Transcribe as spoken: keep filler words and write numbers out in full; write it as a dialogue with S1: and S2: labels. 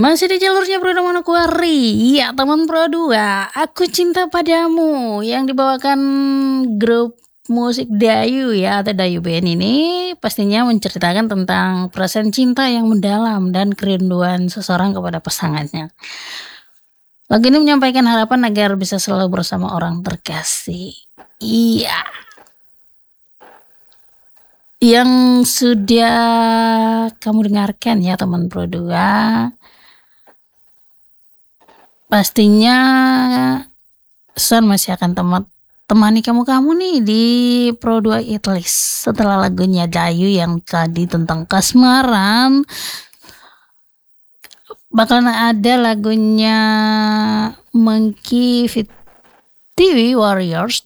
S1: Masih di jalurnya Pro dua Manokwari. Iya, teman Pro dua, Aku Cinta Padamu yang dibawakan grup musik Dayu ya atau Dayu Band ini pastinya menceritakan tentang perasaan cinta yang mendalam dan kerinduan seseorang kepada pasangannya. Lagu ini menyampaikan harapan agar bisa selalu bersama orang terkasih. Iya. Yang sudah kamu dengarkan ya teman Pro dua, pastinya Son masih akan temat temani kamu-kamu nih di Pro dua Eatlist. Setelah lagunya Dayu yang tadi tentang kasmaran, bakalan ada lagunya Monkey Fit T V Warriors